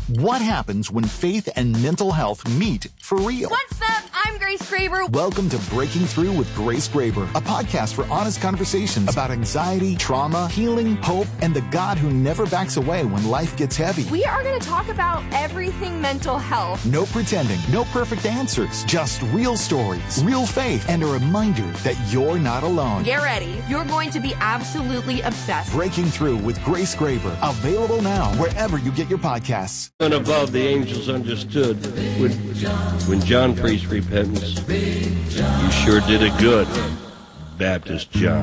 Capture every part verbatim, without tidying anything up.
What happens when faith and mental health meet for real? What's up? I'm Grace Graber. Welcome to Breaking Through with Grace Graber, a podcast for honest conversations about anxiety, trauma, healing, hope, and the God who never backs away when life gets heavy. We are going to talk about everything mental health. No pretending, no perfect answers, just real stories, real faith, and a reminder that you're not alone. Get ready. You're going to be absolutely obsessed. Breaking Through with Grace Graber, available now wherever you get your podcasts. And above the angels understood when, when John preached repentance, you sure did it good, Baptist John.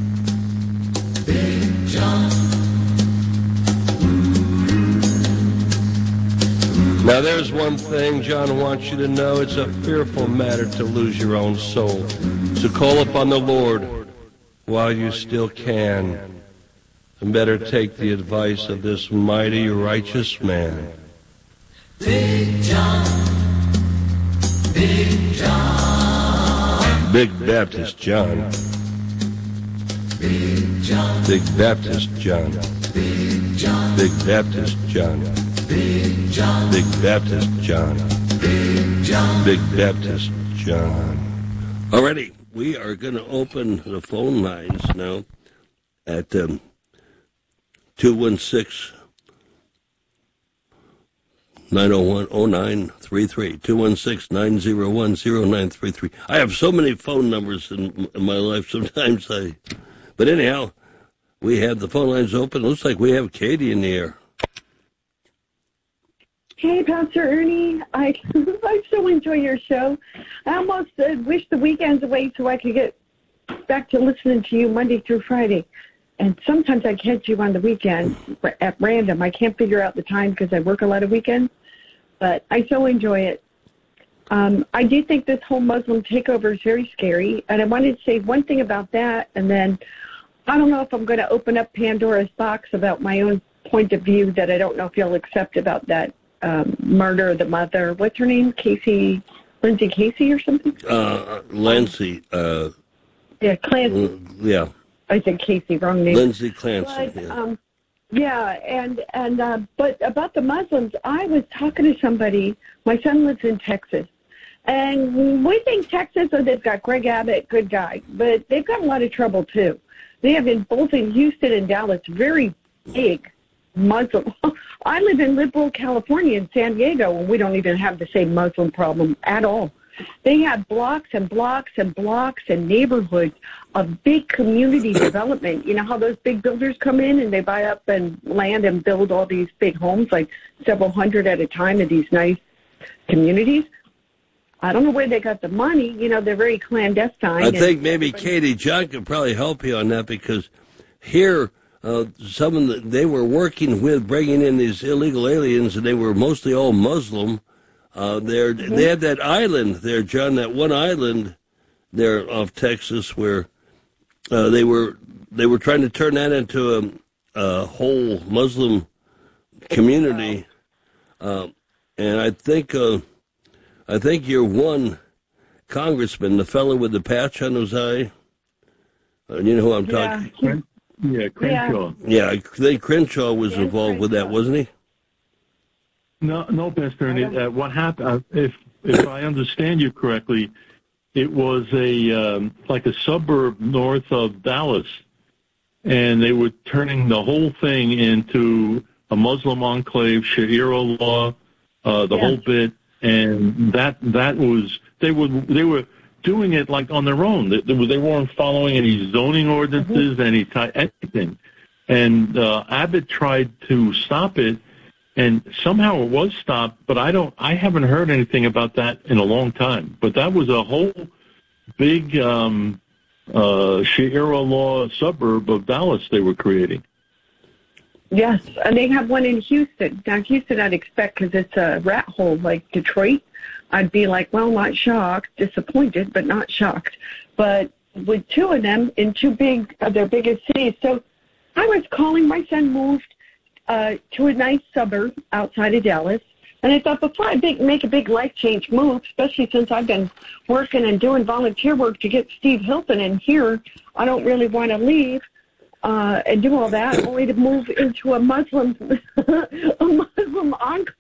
Now there's one thing John wants you to know. It's a fearful matter to lose your own soul. So call upon the Lord while you still can. And better take the advice of this mighty righteous man. Big John, Big John, Big Baptist John, Big John, Big Baptist John, Big John, Big Baptist John, Big John, Big Baptist John, Big John, Big Baptist John. Alrighty, we are going to open the phone lines now at um, two one six nine oh one oh nine three three, two one six nine oh one oh nine three three. I have so many phone numbers in, in my life sometimes. I, but anyhow, we have the phone lines open. Looks like we have Katie in the air. Hey, Pastor Ernie. I I so enjoy your show. I almost uh, wish the weekends away so I could get back to listening to you Monday through Friday. And sometimes I catch you on the weekends at random. I can't figure out the time because I work a lot of weekends. But I so enjoy it. Um, I do think this whole Muslim takeover is very scary. And I wanted to say one thing about that. And then I don't know if I'm going to open up Pandora's box about my own point of view that I don't know if you'll accept about that um, murder of the mother. What's her name? Casey, Lindsay Casey or something? Uh, Lindsay. Uh, yeah, Clancy. Yeah. I said Casey, wrong name. Lindsay Clancy. But, yeah. Um, yeah, and and uh, but about the Muslims, I was talking to somebody. My son lives in Texas, and we think Texas, oh, they've got Greg Abbott, good guy, but they've got a lot of trouble too. They have in both in Houston and Dallas very big Muslim. I live in liberal California in San Diego, and we don't even have the same Muslim problem at all. They have blocks and blocks and blocks and neighborhoods of big community development. You know how those big builders come in and they buy up and land and build all these big homes, like several hundred at a time in these nice communities? I don't know where they got the money. You know, they're very clandestine. I think maybe Katie, John could probably help you on that because here uh, some of the, they were working with bringing in these illegal aliens, and they were mostly all Muslim. Uh, they're, mm-hmm. They had that island there, John, that one island there off Texas where uh, they were they were trying to turn that into a, a whole Muslim community. Wow. Uh, and I think uh, I think your one congressman, the fellow with the patch on his eye, uh, you know who I'm yeah. talking? Yeah, Crenshaw. Yeah, I think Crenshaw was yeah, involved Crenshaw. with that, wasn't he? No, no, Pastor Ernie. Uh, what happened? Uh, if if I understand you correctly, it was a um, like a suburb north of Dallas, and they were turning the whole thing into a Muslim enclave, Sharia law, uh, the yeah. whole bit, and that that was they were they were doing it like on their own. They, they weren't following any zoning ordinances, mm-hmm. any ty- anything, and uh, Abbott tried to stop it. And somehow it was stopped, but I don't. I haven't heard anything about that in a long time. But that was a whole big um, uh, Sharia law suburb of Dallas they were creating. Yes, and they have one in Houston. Now, Houston, I'd expect because it's a rat hole like Detroit. I'd be like, well, not shocked, disappointed, but not shocked. But with two of them in two big, uh, their biggest cities. So I was calling. My son moved Uh, to a nice suburb outside of Dallas. And I thought before I big, make a big life change move, especially since I've been working and doing volunteer work to get Steve Hilton in here, I don't really want to leave uh, and do all that, only to move into a Muslim, a Muslim enclave.